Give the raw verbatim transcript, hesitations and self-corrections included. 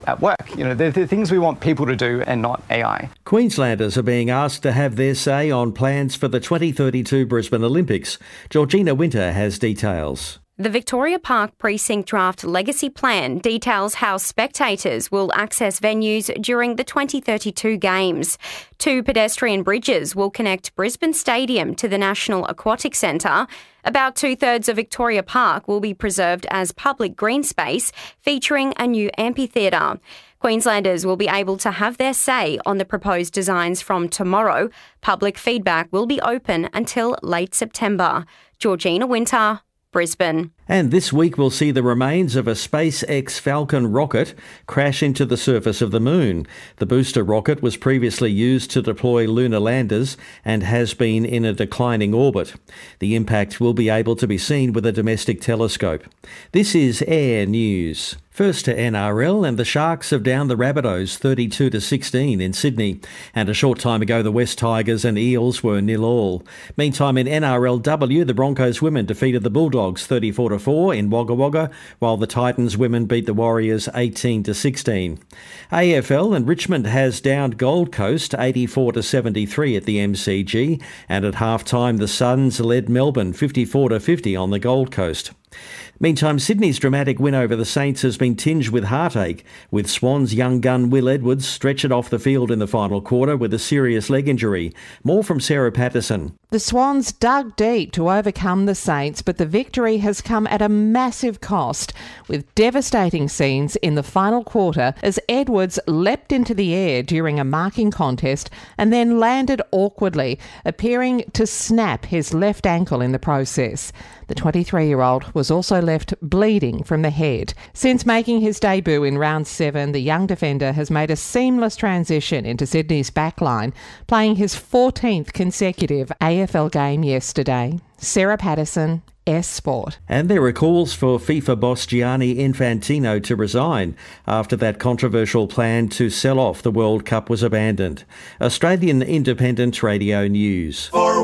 at work. You know, they're the things we want people to do and not A I. Queenslanders are being asked to have their say on plans for the twenty thirty-two Brisbane Olympics. Georgina Winter has details. The Victoria Park Precinct Draft Legacy Plan details how spectators will access venues during the twenty thirty-two Games. Two pedestrian bridges will connect Brisbane Stadium to the National Aquatic Centre. About two-thirds of Victoria Park will be preserved as public green space, featuring a new amphitheatre. Queenslanders will be able to have their say on the proposed designs from tomorrow. Public feedback will be open until late September. Georgina Winter, Brisbane. And this week we'll see the remains of a SpaceX Falcon rocket crash into the surface of the moon. The booster rocket was previously used to deploy lunar landers and has been in a declining orbit. The impact will be able to be seen with a domestic telescope. This is Air News. First to N R L, and the Sharks have downed the Rabbitohs thirty-two to sixteen in Sydney. And a short time ago, the West Tigers and Eels were nil all. Meantime, in N R L W, the Broncos women defeated the Bulldogs thirty-four to four in Wagga Wagga, while the Titans women beat the Warriors eighteen to sixteen. A F L, and Richmond has downed Gold Coast eighty-four to seventy-three at the M C G. And at half-time, the Suns led Melbourne fifty-four to fifty on the Gold Coast. Meantime, Sydney's dramatic win over the Saints has been tinged with heartache, with Swans young gun Will Edwards stretchered off the field in the final quarter with a serious leg injury. More from Sarah Patterson. The Swans dug deep to overcome the Saints, but the victory has come at a massive cost, with devastating scenes in the final quarter as Edwards leapt into the air during a marking contest and then landed awkwardly, appearing to snap his left ankle in the process. The twenty-three-year-old was also left bleeding from the head. Since making his debut in round seven, the young defender has made a seamless transition into Sydney's backline, playing his fourteenth consecutive A F L game yesterday. Sarah Patterson, S Sport. And there are calls for FIFA boss Gianni Infantino to resign after that controversial plan to sell off the World Cup was abandoned. Australian Independent Radio News.